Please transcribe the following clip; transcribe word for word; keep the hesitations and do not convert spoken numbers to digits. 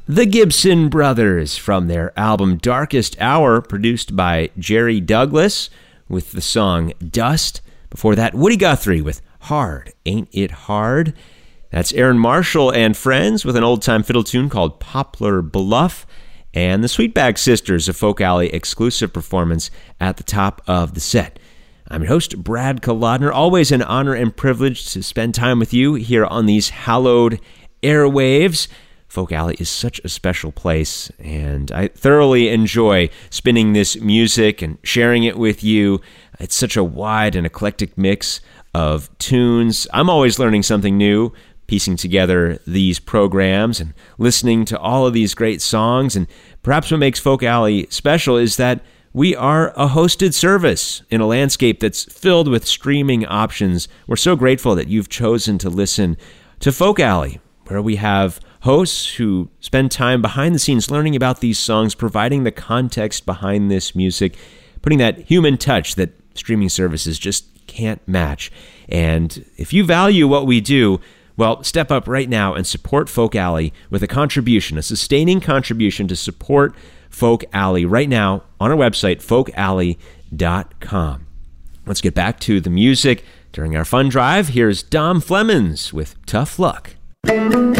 The Gibson Brothers from their album Darkest Hour, produced by Jerry Douglas with the song Dust. Before that, Woody Guthrie with Hard, Ain't It Hard? That's Aaron Marshall and Friends with an old-time fiddle tune called Poplar Bluff. And the Sweetback Sisters, a Folk Alley exclusive performance at the top of the set. I'm your host, Brad Kolodner. Always an honor and privilege to spend time with you here on these hallowed airwaves. Folk Alley is such a special place, and I thoroughly enjoy spinning this music and sharing it with you. It's such a wide and eclectic mix of tunes. I'm always learning something new, piecing together these programs and listening to all of these great songs. And perhaps what makes Folk Alley special is that we are a hosted service in a landscape that's filled with streaming options. We're so grateful that you've chosen to listen to Folk Alley, where we have hosts who spend time behind the scenes learning about these songs, providing the context behind this music, putting that human touch that streaming services just can't match. And if you value what we do, well, step up right now and support Folk Alley with a contribution, a sustaining contribution to support Folk Alley right now on our website, folk alley dot com. Let's get back to the music. During our fun drive, here's Dom Flemons with Tough Luck.